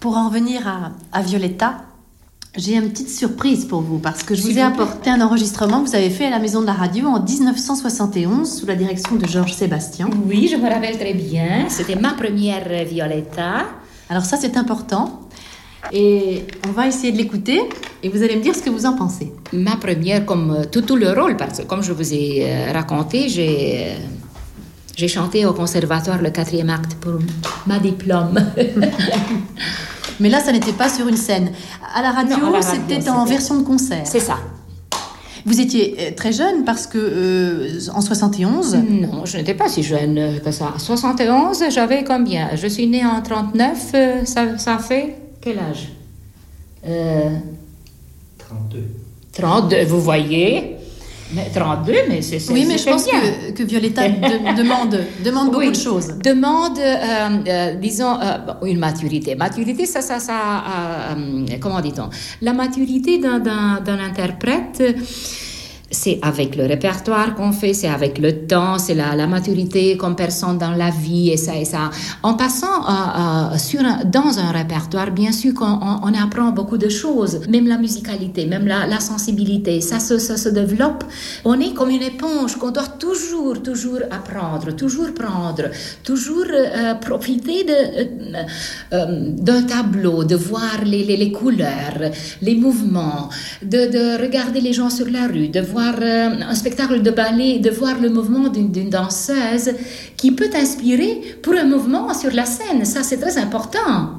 pour en revenir à Violetta, j'ai une petite surprise pour vous, parce que je vous ai apporté un enregistrement que vous avez fait à la Maison de la Radio en 1971, sous la direction de Georges Sébastien. Oui, je me rappelle très bien. C'était ma première Violetta. Alors ça, c'est important. Et on va essayer de l'écouter, et vous allez me dire ce que vous en pensez. Ma première, comme tout le rôle, parce que comme je vous ai raconté, j'ai chanté au conservatoire le 4e acte pour ma diplôme. Mais là, ça n'était pas sur une scène. À la radio, non, à la radio c'était en version de concert. C'est ça. Vous étiez très jeune parce que en 71... Non, je n'étais pas si jeune que ça. En 71, j'avais combien? Je suis née en 39, ça fait quel âge? 32. 32, vous voyez? Mais 32, mais c'est oui, mais je pense que Violetta demande beaucoup de choses. Demande, disons, une maturité. Maturité, ça comment dit-on? La maturité d'un interprète, c'est avec le répertoire qu'on fait, c'est avec le temps, c'est la maturité comme personne dans la vie et ça. En passant dans un répertoire, bien sûr qu'on apprend beaucoup de choses, même la musicalité, même la sensibilité, ça se développe. On est comme une éponge qu'on doit toujours apprendre, toujours prendre, toujours profiter d'un tableau, de voir les couleurs, les mouvements, de regarder les gens sur la rue, de voir un spectacle de ballet, de voir le mouvement d'une danseuse qui peut t'inspirer pour un mouvement sur la scène. Ça, c'est très important.